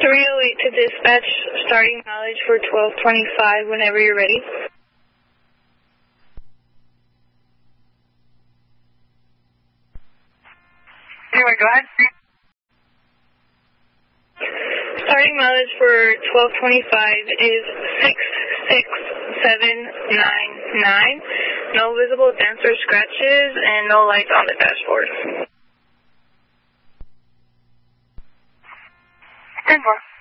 308 to dispatch, starting mileage for 1225 whenever you're ready. Anyway, go ahead. Starting mileage for 1225 is 66799. No visible dents or scratches and no lights on the dashboard. 10-4.